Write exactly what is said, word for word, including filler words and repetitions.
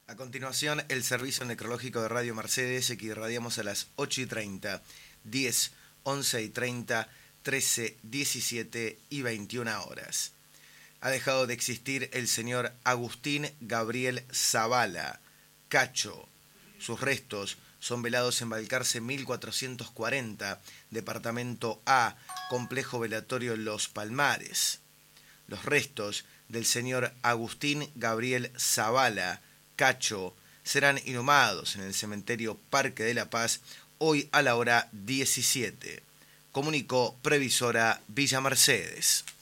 A continuación, el servicio necrológico de Radio Mercedes, que irradiamos a las ocho y treinta, diez, once y treinta, trece, diecisiete y veintiuna horas. Ha dejado de existir el señor Agustín Gabriel Zavala, Cacho. Sus restos son velados en Balcarce mil cuatrocientos cuarenta, Departamento A, Complejo Velatorio Los Palmares. Los restos del señor Agustín Gabriel Zavala, Cacho, serán inhumados en el cementerio Parque de la Paz hoy a la hora diecisiete. Comunicó Previsora Villa Mercedes.